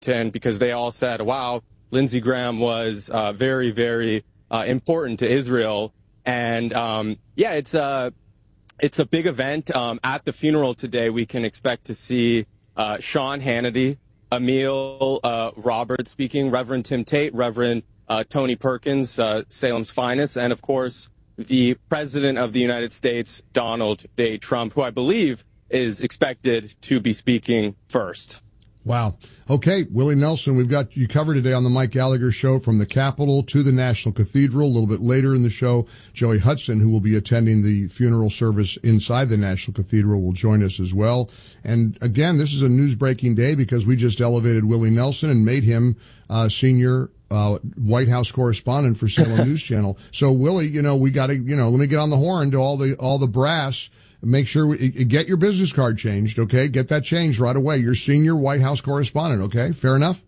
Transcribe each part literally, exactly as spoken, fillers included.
Washington because they all said, wow, Lindsey Graham was uh, very, very uh, important to Israel. And, um, yeah, it's a, it's a big event. Um, at the funeral today, we can expect to see uh, Sean Hannity, Emil uh, Roberts speaking, Reverend Tim Tate, Reverend uh, Tony Perkins, uh, Salem's finest, and, of course, the President of the United States, Donald J. Trump, who I believe is expected to be speaking first. Wow. Okay, Willie Nelson, we've got you covered today on the Mike Gallagher Show from the Capitol to the National Cathedral. A little bit later in the show, Joey Hudson, who will be attending the funeral service inside the National Cathedral, will join us as well. And again, this is a news-breaking day because we just elevated Willie Nelson and made him uh, senior uh White House correspondent for Salem News Channel. So, Willie, you know, we got to, you know, let me get on the horn to all the all the brass. Make sure we get your business card changed, okay? Get that changed right away. You're senior White House correspondent, okay? Fair enough?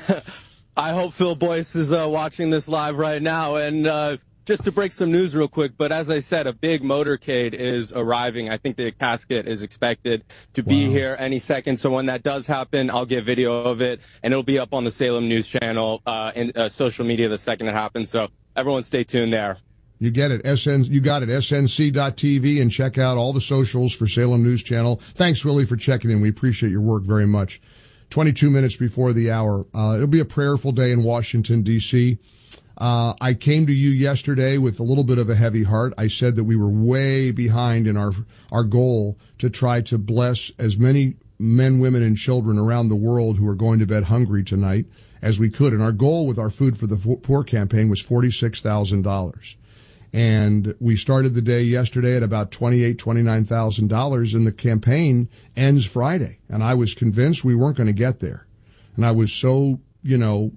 I hope Phil Boyce is uh, watching this live right now. And uh, just to break some news real quick, but as I said, a big motorcade is arriving. I think the casket is expected to be wow. here any second. So when that does happen, I'll get video of it, and it'll be up on the Salem News Channel uh, and uh, social media the second it happens. So everyone stay tuned there. You get it. S N, you got it. S N C dot T V, and check out all the socials for Salem News Channel. Thanks, Willie, for checking in. We appreciate your work very much. twenty-two minutes before the hour. Uh, it'll be a prayerful day in Washington, D C Uh, I came to you yesterday with a little bit of a heavy heart. I said that we were way behind in our, our goal to try to bless as many men, women, and children around the world who are going to bed hungry tonight as we could. And our goal with our Food for the Poor campaign was forty-six thousand dollars. And we started the day yesterday at about twenty-eight thousand dollars, twenty-nine thousand dollars, and the campaign ends Friday. And I was convinced we weren't going to get there. And I was so, you know,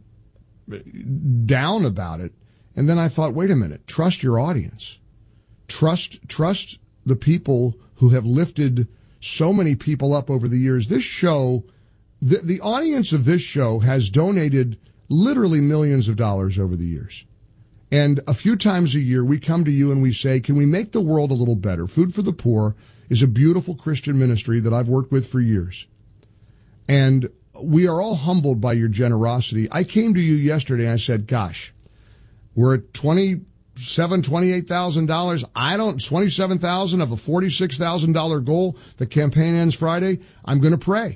down about it. And then I thought, wait a minute, trust your audience. Trust, trust the people who have lifted so many people up over the years. This show, the, the audience of this show has donated literally millions of dollars over the years. And a few times a year, we come to you and we say, can we make the world a little better? Food for the Poor is a beautiful Christian ministry that I've worked with for years. And we are all humbled by your generosity. I came to you yesterday and I said, gosh, we're at twenty-seven thousand dollars, twenty-eight thousand dollars. I don't, twenty-seven thousand dollars of a forty-six thousand dollars goal. The campaign ends Friday. I'm going to pray.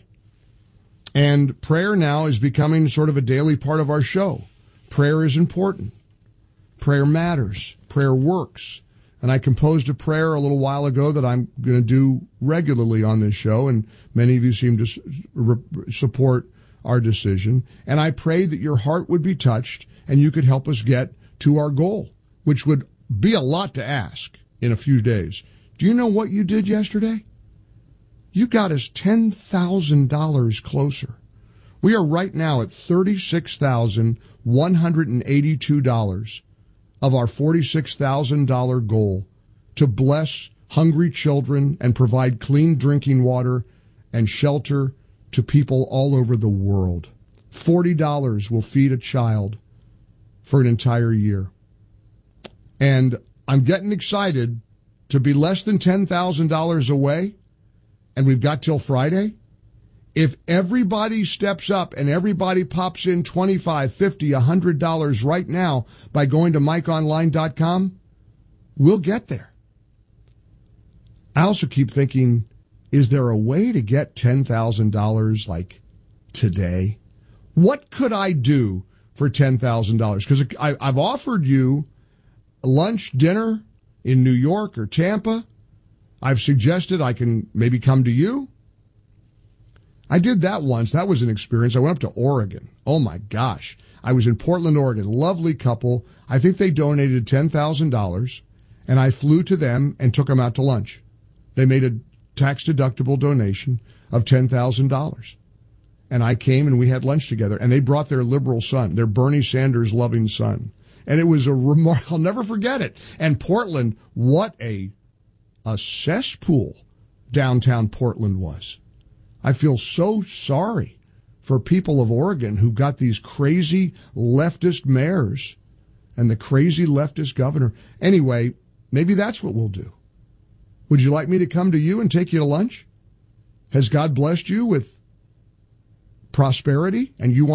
And prayer now is becoming sort of a daily part of our show. Prayer is important. Prayer matters. Prayer works. And I composed a prayer a little while ago that I'm going to do regularly on this show, and many of you seem to re- support our decision. And I pray that your heart would be touched and you could help us get to our goal, which would be a lot to ask in a few days. Do you know what you did yesterday? You got us ten thousand dollars closer. We are right now at thirty-six thousand one hundred eighty-two dollars of our forty-six thousand dollars goal to bless hungry children and provide clean drinking water and shelter to people all over the world. forty dollars will feed a child for an entire year. And I'm getting excited to be less than ten thousand dollars away, and we've got till Friday. If everybody steps up and everybody pops in twenty-five, fifty, one hundred dollars right now by going to mike online dot com, we'll get there. I also keep thinking, is there a way to get ten thousand dollars like today? What could I do for ten thousand dollars? Because I've offered you lunch, dinner in New York or Tampa. I've suggested I can maybe come to you. I did that once. That was an experience. I went up to Oregon. Oh, my gosh. I was in Portland, Oregon. Lovely couple. I think they donated ten thousand dollars, and I flew to them and took them out to lunch. They made a tax-deductible donation of ten thousand dollars. And I came and we had lunch together, and they brought their liberal son, their Bernie Sanders-loving son. And it was a remark. I'll never forget it. And Portland, what a, a cesspool downtown Portland was. I feel so sorry for people of Oregon who got these crazy leftist mayors and the crazy leftist governor. Anyway, maybe that's what we'll do. Would you like me to come to you and take you to lunch? Has God blessed you with prosperity and you want